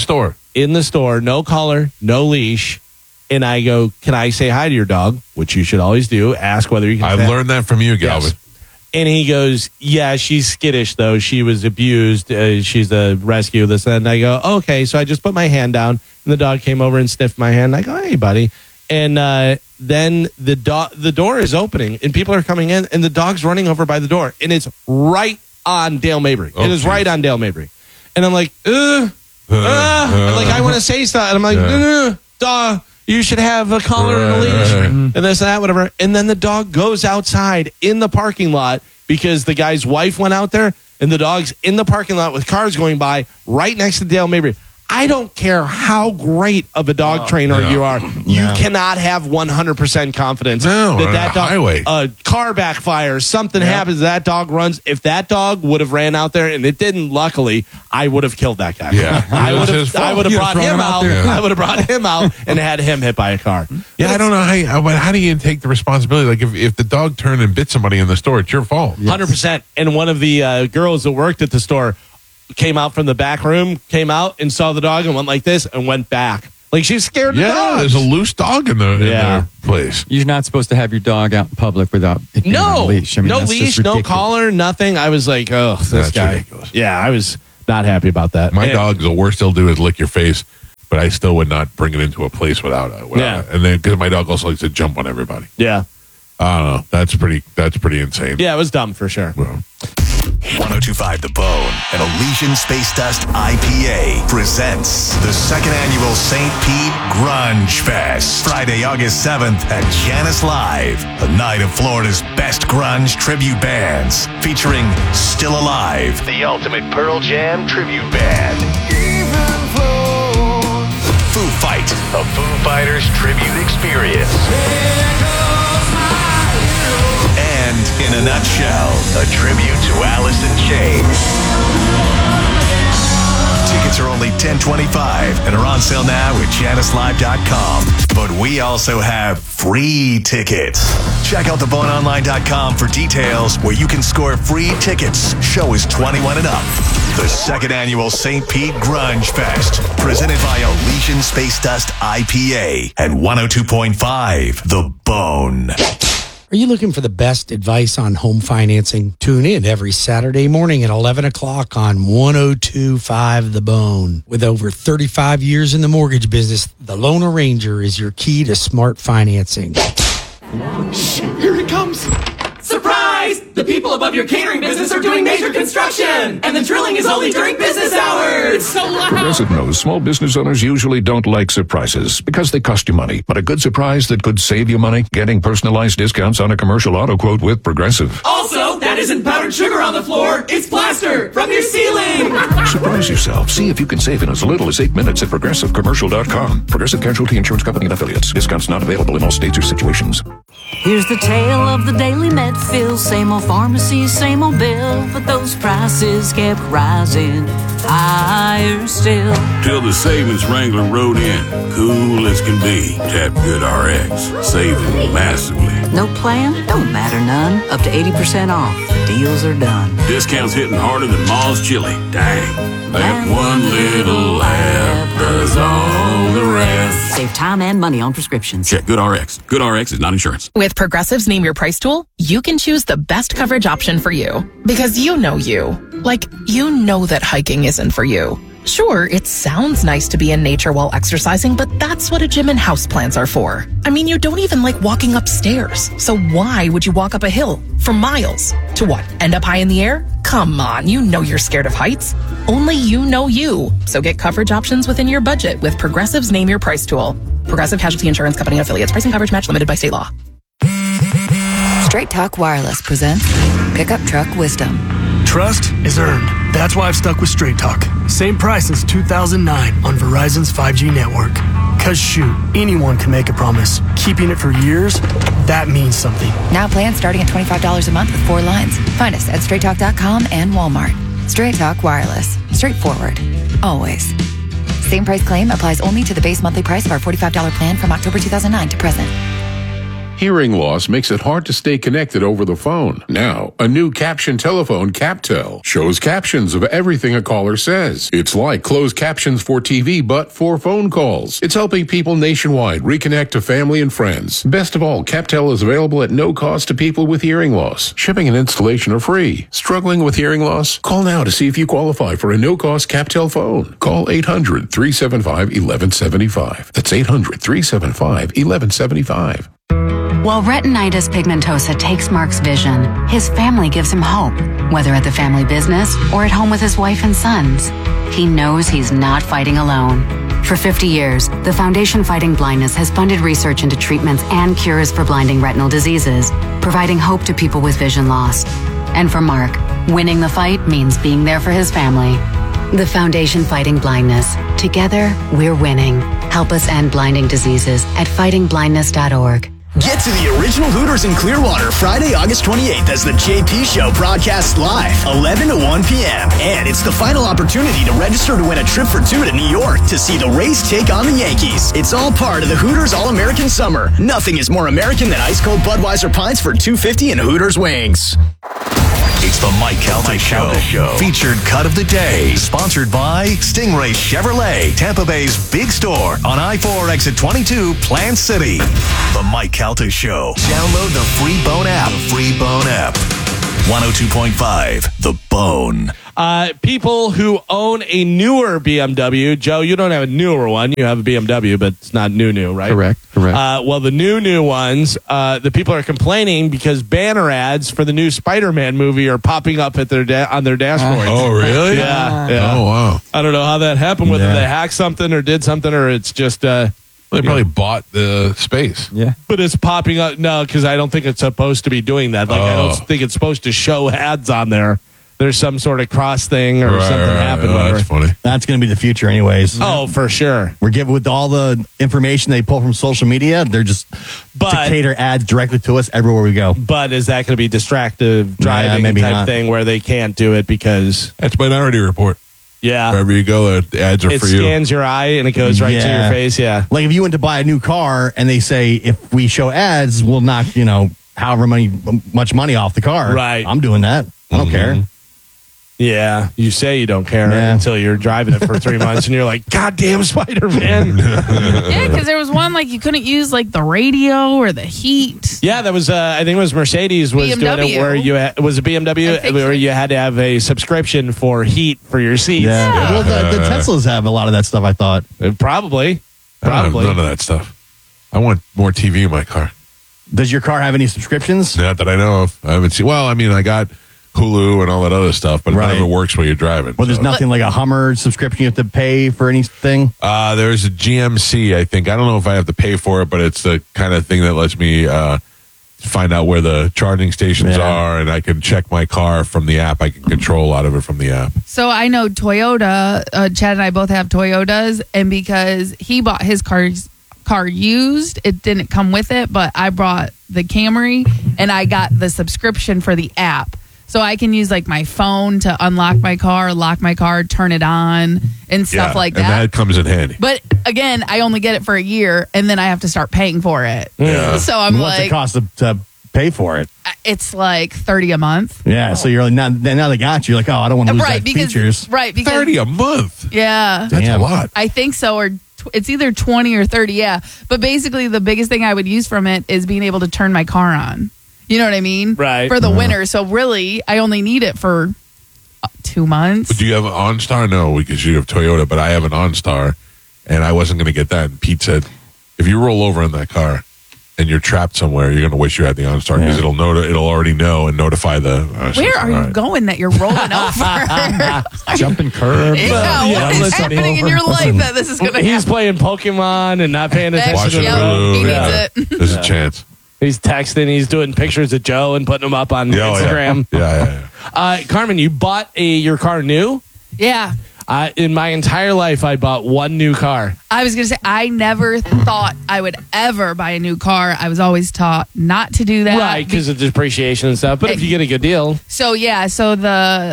in the store, no collar, no leash. And I go, can I say hi to your dog? Which you should always do. Ask whether you can. I say learned that from you, Galvin. Yes. And he goes, yeah, she's skittish, though. She was abused. Uh, she's a rescue, this and that. And I go, okay. So I just put my hand down, and the dog came over and sniffed my hand. I go, hey, buddy. And uh, then the, do- the door is opening, and people are coming in, and the dog's running over by the door. And it's right on Dale Mabry. Oh, it is geez. right on Dale Mabry. And I'm like, ugh. Uh, uh, like, I want to say stuff. And I'm like, Yeah. uh, dog. You should have a collar and a leash and this and that, whatever. And then the dog goes outside in the parking lot because the guy's wife went out there, and the dog's in the parking lot with cars going by right next to Dale Mabry. I don't care how great of a dog trainer no. you are. You No. cannot have one hundred percent confidence No, that on that a dog, highway. a car backfires, something happens, that dog runs. If that dog would have ran out there, and it didn't, luckily, I would have killed that guy. Yeah. I It was would his have. I fault. would have You'd brought have thrown him him out out. there. I would have brought him out and had him hit by a car. Yeah, I don't know how. You, but how do you take the responsibility? Like, if, if the dog turned and bit somebody in the store, it's your fault. one hundred percent. And one of the uh, girls that worked at the store came out from the back room, came out and saw the dog and went like this and went back. Like, she's scared of Yeah, dogs. there's a loose dog in the in Yeah. their place. You're not supposed to have your dog out in public without it being on No, a leash. I mean, no that's just leash, no ridiculous. collar, nothing. I was like, oh, this That's guy. ridiculous. Yeah, I was not happy about that. My And- dog, the worst he'll do is lick your face, but I still would not bring it into a place without it. Without Yeah. it. And then because my dog also likes to jump on everybody. Yeah. I don't know. That's pretty. That's pretty insane. Yeah, it was dumb for sure. Well, one oh two point five The Bone and Elysian Space Dust I P A presents the second annual Saint Pete Grunge Fest. Friday, August seventh at Janice Live, a night of Florida's best grunge tribute bands, featuring Still Alive, the ultimate Pearl Jam tribute band. Foo Fight, a Foo Fighters tribute experience. And in a nutshell, a tribute to Alice in Chains. Tickets are only ten twenty-five and are on sale now at janice live dot com. But we also have free tickets. Check out the bone online dot com for details where you can score free tickets. Show is twenty-one and up. The second annual Saint Pete Grunge Fest, presented by Elysian Space Dust I P A and one oh two point five The Bone. Are you looking for the best advice on home financing? Tune in every Saturday morning at eleven o'clock on one oh two point five The Bone. With over thirty-five years in the mortgage business, the Loan Arranger is your key to smart financing. Here it comes! Surprise! The people above your catering business are doing major construction! And the drilling is only during business hours! It's so loud! Progressive knows small business owners usually don't like surprises because they cost you money. But a good surprise that could save you money? Getting personalized discounts on a commercial auto quote with Progressive. Also, that isn't powdered sugar on the floor, it's plaster from your ceiling! Surprise yourself. See if you can save in as little as eight minutes at progressive commercial dot com. Progressive Casualty Insurance Company and Affiliates. Discounts not available in all states or situations. Here's the tale of the daily med fill. Same old pharmacy, same old bill, but those prices kept rising higher still. Till the savings wrangler rode in, cool as can be. Tap Good R X, saving massively. No plan? Don't matter none. Up to eighty percent off. Deals are done. Discounts hitting harder than Ma's chili. Dang, that one little app does all the rest. Save time and money on prescriptions. Check Good R X. Good R X is not insurance. With Progressive's Name Your Price tool, you can choose the best coverage option for you. Because you know you. Like, you know that hiking isn't for you. Sure, it sounds nice to be in nature while exercising, but that's what a gym and houseplants are for. I mean, you don't even like walking upstairs. So why would you walk up a hill for miles? To what? End up high in the air? Come on, you know you're scared of heights. Only you know you. So get coverage options within your budget with Progressive's Name Your Price tool. Progressive Casualty Insurance Company and Affiliates. Pricing coverage match limited by state law. Straight Talk Wireless presents Pickup Truck Wisdom. Trust is earned. That's why I've stuck with Straight Talk. Same price since two thousand nine on Verizon's five G network. Cause shoot, anyone can make a promise. Keeping it for years, that means something. Now plans starting at twenty-five dollars a month with four lines. Find us at straight talk dot com and Walmart. Straight Talk Wireless. Straightforward. Always. Same price claim applies only to the base monthly price of our forty-five dollars plan from October two thousand nine to present. Hearing loss makes it hard to stay connected over the phone. Now, a new caption telephone, CapTel, shows captions of everything a caller says. It's like closed captions for T V, but for phone calls. It's helping people nationwide reconnect to family and friends. Best of all, CapTel is available at no cost to people with hearing loss. Shipping and installation are free. Struggling with hearing loss? Call now to see if you qualify for a no-cost CapTel phone. Call eight hundred, three seven five, one one seven five. That's eight hundred, three seven five, one one seven five. While retinitis pigmentosa takes Mark's vision, his family gives him hope, whether at the family business or at home with his wife and sons. He knows he's not fighting alone. For fifty years, the Foundation Fighting Blindness has funded research into treatments and cures for blinding retinal diseases, providing hope to people with vision loss. And for Mark, winning the fight means being there for his family. The Foundation Fighting Blindness. Together, we're winning. Help us end blinding diseases at fighting blindness dot org. Get to the original Hooters in Clearwater Friday, August twenty-eighth as the J P Show broadcasts live, eleven to one p.m. And it's the final opportunity to register to win a trip for two to New York to see the Rays take on the Yankees. It's all part of the Hooters All-American Summer. Nothing is more American than ice-cold Budweiser pints for two dollars and fifty cents and Hooters wings. It's the Mike Calta Show. Show. Featured cut of the day. Sponsored by Stingray Chevrolet, Tampa Bay's big store on I four exit twenty-two, Plant City. The Mike Calta Show. Download the free Bone app. The free Bone app. one oh two point five, The Bone. Uh, people who own a newer B M W, Joe, you don't have a newer one. You have a B M W, but it's not new, new, right? Correct, correct. Uh, well, the new, new ones, uh, the people are complaining because banner ads for the new Spider-Man movie are popping up at their da- on their dashboards. Oh, really? Yeah, yeah. Oh, wow. I don't know how that happened, whether Yeah. they hacked something or did something, or it's just... Uh, They probably bought the space. Yeah. But it's popping up. No, because I don't think it's supposed to be doing that. Like, I Oh. don't think it's supposed to show ads on there. There's some sort of cross thing or Right, something right, happened. oh, whatever. that's funny. That's going to be the future, anyways. Oh, for sure. We're given with all the information they pull from social media. They're just But- to cater ads directly to us everywhere we go. But is that going to be distractive driving maybe type not. thing where they can't do it because That's Minority Report. yeah, Wherever you go, the ads are it for you. scans your eye and it goes right to Yeah. your face. Yeah. Like if you went to buy a new car and they say if we show ads, we'll knock you know however many much money off the car. Right. I'm doing that. I don't Mhm. care. Yeah, you say you don't care Yeah. until you're driving it for three months and you're like, God damn Spider-Man. Yeah, because there was one like you couldn't use like the radio or the heat. Yeah, that was, uh, I think it was Mercedes was B M doing W. it where you had, it was a B M W I think where so. you had to have a subscription for heat for your seats. Yeah. Well, the, the Teslas have a lot of that stuff. I thought. Uh, Probably. I don't have Probably. none of that stuff. I want more T V in my car. Does your car have any subscriptions? Not that I know of. I haven't seen. Well, I mean, I got Hulu and all that other stuff, but Right. it never works while you're driving. Well, there's so. nothing like a Hummer subscription you have to pay for anything. Uh, there's a G M C, I think. I don't know if I have to pay for it, but it's the kind of thing that lets me uh, find out where the charging stations Yeah. are, and I can check my car from the app. I can control a lot of it from the app. So I know Toyota. Uh, Chad and I both have Toyotas, and because he bought his car's car used, it didn't come with it. But I brought the Camry, and I got the subscription for the app, so I can use like my phone to unlock my car, lock my car, turn it on, and stuff Yeah, like and that. that comes in handy. But again, I only get it for a year, and then I have to start paying for it. Yeah. So I'm What's like, it cost to, to pay for it? it's like thirty a month. Yeah. So you're like now, now they got you. You're like, oh, I don't want to lose Right, that because features. right because thirty a month. yeah, That's Damn. a lot. I think so, or tw- it's either twenty or thirty, yeah. But basically, the biggest thing I would use from it is being able to turn my car on. You know what I mean? Right. For the winter. So really, I only need it for uh, two months. But do you have an OnStar? No, because you have Toyota, but I have an OnStar, and I wasn't going to get that. And Pete said, if you roll over in that car and you're trapped somewhere, you're going to wish you had the OnStar because Yeah. it'll noti- it'll already know and notify the. I said, Where are all you right. going that you're rolling over? Jumping curbs. yeah, yeah, what is listen, happening in your life that this is going to He's happen? playing Pokemon and not paying attention Watching to Yep, the road. Hulu, he yeah. needs it. There's a chance. He's texting. He's doing pictures of Joe and putting them up on Yeah, oh, yeah. Instagram. Yeah, yeah, yeah. Uh, Carmen, you bought a your car new? Yeah. Uh, in my entire life, I bought one new car. I was going to say, I never thought I would ever buy a new car. I was always taught not to do that. Right, because of depreciation and stuff. But if you get a good deal. So yeah, so the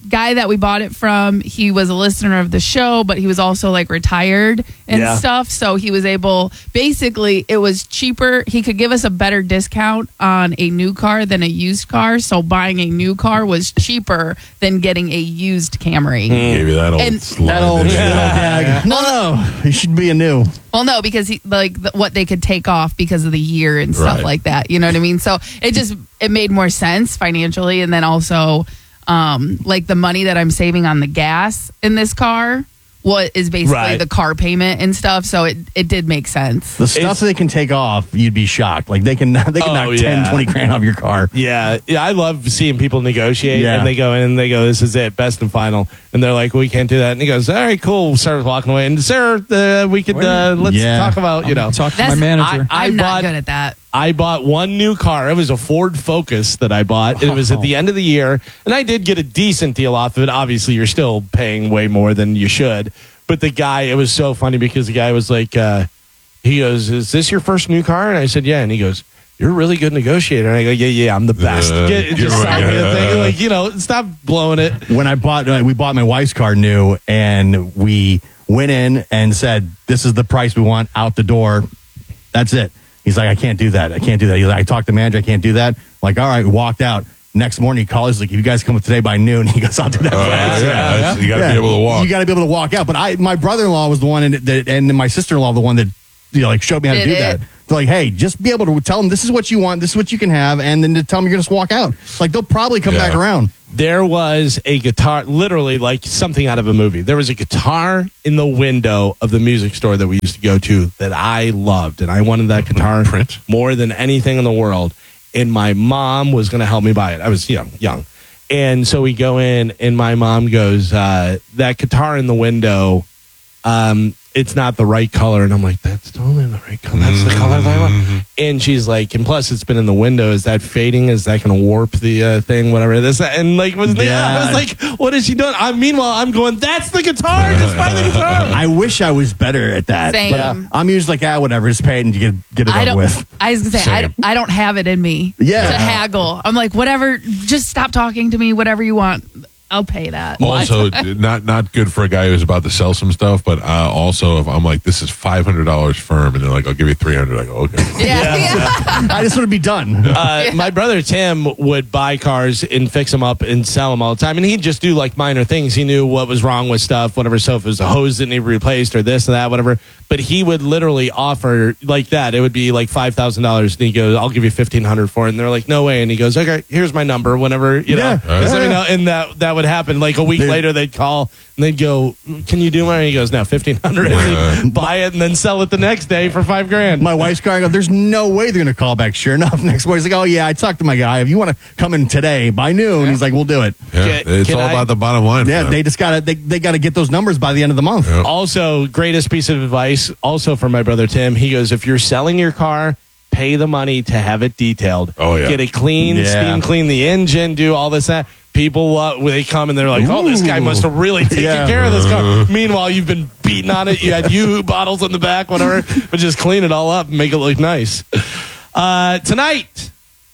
guy that we bought it from, he was a listener of the show, but he was also like retired and Yeah. stuff. So he was able, basically, it was cheaper. He could give us a better discount on a new car than a used car. So buying a new car was cheaper than getting a used Camry. Gave you that old And- slide, That old, didn't you? that old gag. No, no, it should be a new. Well, no, because he, like the, what they could take off because of the year and stuff Right. like that. You know what I mean? So it just it made more sense financially, and then also um, like the money that I'm saving on the gas in this car, what is basically Right. the car payment and stuff. So it it did make sense. The stuff they can take off, you'd be shocked. Like they can, they can Oh, knock ten, yeah. twenty grand off your car. Yeah, yeah, I love seeing people negotiate, Yeah. and they go in and they go, "This is it, best and final," and they're like, "We can't do that," and he goes, "All right, cool." Starts walking away, and Sarah, uh, we could uh, let's Yeah. talk about you know. Talk to That's- my manager. I, I I'm bought not good at that. I bought one new car. It was a Ford Focus that I bought. It was at the end of the year, and I did get a decent deal off of it. Obviously, you're still paying way more than you should. But the guy, it was so funny because the guy was like, uh, he goes, "Is this your first new car?" And I said, "Yeah." And he goes, "You're a really good negotiator." And I go, "Yeah, yeah, I'm the best." Uh, Get, you're just right. sell me a thing. Like, you know, stop blowing it. When I bought, uh, we bought my wife's car new, and we went in and said, "This is the price we want out the door." That's it. He's like, "I can't do that. I can't do that." He's like, "I talked to the manager. I can't do that." I'm like, all right, we walked out. Next morning, he calls. He's like, "If you guys come up today by noon," he goes, "I'll do that." Uh, for you." yeah, that's- you got to Yeah. be able to walk. You got to be able to walk out. But I, my brother-in-law was the one, and, that, and my sister-in-law the one that you know, like showed me how to Did do it? that. They're like, "Hey, just be able to tell them this is what you want, this is what you can have, and then to tell them you're going to walk out." Like they'll probably come Yeah. back around. There was a guitar, literally like something out of a movie. There was a guitar in the window of the music store that we used to go to that I loved, and I wanted that guitar Print. more than anything in the world. And my mom was going to help me buy it. I was young, young, and so we go in, and my mom goes, uh, "That guitar in the window, um, it's not the right color." And I'm like, "That's totally the right color. That's the color that I want." And she's like, "And plus, it's been in the window. Is that fading? Is that going to warp the uh, thing? Whatever this." And like, was the, Yeah. I was like, "What is she doing?" I, meanwhile, I'm going, "That's the guitar. Just buy the guitar." I wish I was better at that. Same. But uh, I'm usually like, ah, whatever, just pay it and get get it I over don't. with. I was gonna say I, Same. I don't have it in me Yeah. to haggle. I'm like, whatever. Just stop talking to me. Whatever you want, I'll pay that. Also, not not good for a guy who's about to sell some stuff, but uh, also if I'm like, this is five hundred dollars firm, and they're like, I'll give you three hundred. I go, okay. yeah, yeah. I just want to be done. Uh, my brother Tim would buy cars and fix them up and sell them all the time, and he'd just do like minor things. He knew what was wrong with stuff, whatever. So if it was a hose that needed replaced or this and that, whatever. But he would literally offer like that. It would be like five thousand dollars, and he goes, "I'll give you fifteen hundred for it." And they're like, "No way!" And he goes, "Okay, here's my number." Whenever you know, Yeah. Just let me Yeah. know. And that that would happen. Like a week Dude. later, they'd call and they'd go, "Can you do it?" And he goes, "No, fifteen hundred." And he'd buy it and then sell it the next day for five grand. My wife's car, I go, there's no way they're going to call back. Sure enough, next morning, he's like, "Oh, yeah, I talked to my guy. If you want to come in today by noon," he's like, "We'll do it." Yeah, Can- it's can all I- about the bottom line. for Yeah, them. they just got to they, they got to get those numbers by the end of the month. Yeah. Also, greatest piece of advice, also from my brother Tim. He goes, if you're selling your car, pay the money to have it detailed. Oh, yeah. Get it clean, Yeah. steam clean the engine, do all this, that. People, uh, when they come and they're like, oh, this guy must have really taken Yeah. care of this car. Meanwhile, you've been beating on it. You had U bottles in the back, whatever. But just clean it all up and make it look nice. Uh, tonight,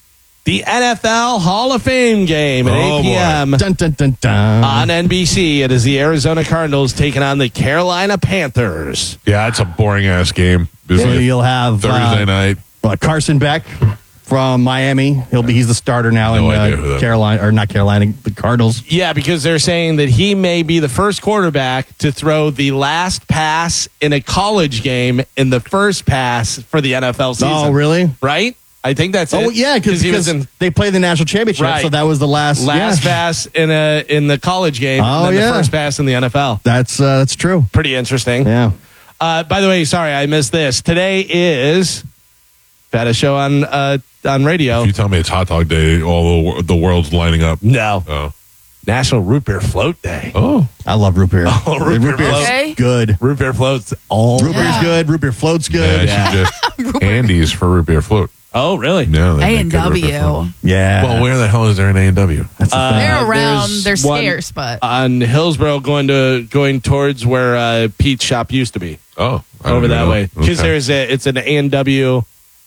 the N F L Hall of Fame game at Oh, eight p.m. Dun, dun, dun, dun. on N B C. It is the Arizona Cardinals taking on the Carolina Panthers. Yeah, it's a boring ass game. It's So like you'll have Thursday uh, night. uh, Carson Beck from Miami. He'll be he's the starter now No in idea who uh, that- Carolina or not Carolina, the Cardinals. Yeah, because they're saying that he may be the first quarterback to throw the last pass in a college game in the first pass for the N F L season. Oh, really? Right? I think that's Oh, it. yeah, because he was in they played the national championship, Right. so that was the last last yeah. pass in a in the college game, Oh, and then yeah. the first pass in the N F L. That's uh, that's true. Pretty interesting. Yeah. Uh, by the way, sorry I missed this. Today is had a show on uh, on radio. If you tell me it's hot dog day, all the, wor- the world's lining up. No, Oh. National Root Beer Float Day. Oh. I love root beer. Oh, root beer beer's float. Okay. good. Root beer floats all. Root beer's good. Root beer float's good. Yeah, Yeah. she just Andy's for root beer float. Oh, really? Yeah, they A make and good root beer float. W. Yeah. Well, where the hell is there an A and W? That's the Uh, thing. They're around. there's They're one scarce, but on Hillsborough, going to going towards where uh, Pete's shop used to be. Oh, I don't Over even that know. way, because Okay. there's a it's an A and W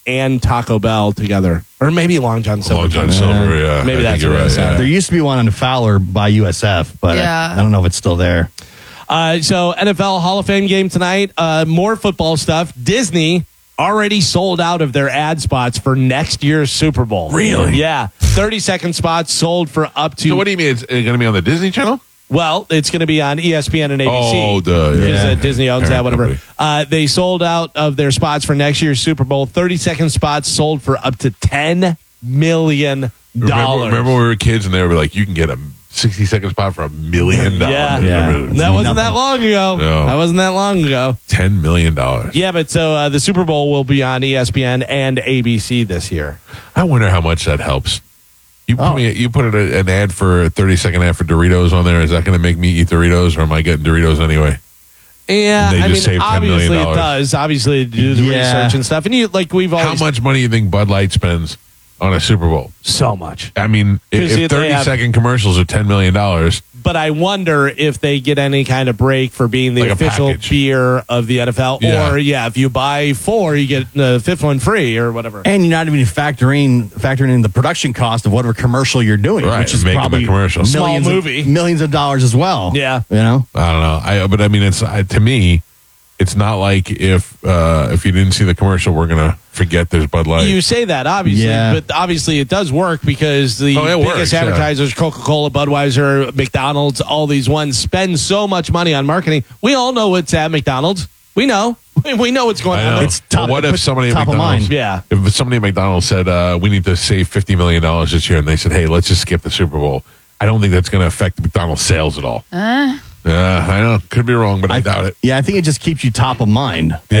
and Taco Bell together. Or maybe Long John Silver. Long John Silver, yeah. Maybe I that's think you're what it right, was. yeah. There used to be one on Fowler by U S F, but Yeah. I, I don't know if it's still there. Uh, so N F L Hall of Fame game tonight. Uh, more football stuff. Disney already sold out of their ad spots for next year's Super Bowl. Really? Yeah. thirty-second spots sold for up to... So what do you mean? It's going to be on the Disney Channel? Well, it's going to be on E S P N and A B C. Oh, duh, yeah. Because uh, Disney owns Parent that, whatever. company. Uh, they sold out of their spots for next year's Super Bowl. thirty-second spots sold for up to ten million Remember, dollars. remember when we were kids and they were like, you can get a sixty-second spot for a million dollars. Yeah. Yeah. Remember? That wasn't that long ago. No. That wasn't that long ago. ten million dollars. Yeah, but so uh, the Super Bowl will be on E S P N and A B C this year. I wonder how much that helps. You put, Oh. me, you put a, an ad for a thirty-second ad for Doritos on there. Is that going to make me eat Doritos, or am I getting Doritos anyway? Yeah, And they I just mean, saved ten million obviously it dollars. does. Obviously, to do the Yeah. research and stuff. And you like we've How always much money do you think Bud Light spends on a Super Bowl? so much. I mean, if, 'Cause if they thirty have- second commercials are ten million dollars, But I wonder if they get any kind of break for being the Like a official package. beer of the N F L. Yeah. Or, yeah, if you buy four, you get the fifth one free or whatever. And you're not even factoring factoring in the production cost of whatever commercial you're doing, Right, which is making the probably commercial. Small millions movie. of, millions of dollars as well. Yeah. You know? I don't know. I but I mean, it's uh, to me, it's not like if uh, if you didn't see the commercial, we're gonna forget there's Bud Light. You say that, obviously, Yeah. but obviously it does work because the Oh, it biggest works, yeah. advertisers, Coca-Cola, Budweiser, McDonald's, all these ones spend so much money on marketing. We all know what's at McDonald's. We know. We know what's going I know. on. It's top- Well, what if it's somebody at top of McDonald's, mind. Yeah. if somebody at McDonald's said uh, we need to save fifty million dollars this year, and they said, hey, let's just skip the Super Bowl. I don't think that's going to affect McDonald's sales at all. Uh, Uh, I know, could be wrong, but I, doubt it. Yeah, I think it just keeps you top of mind.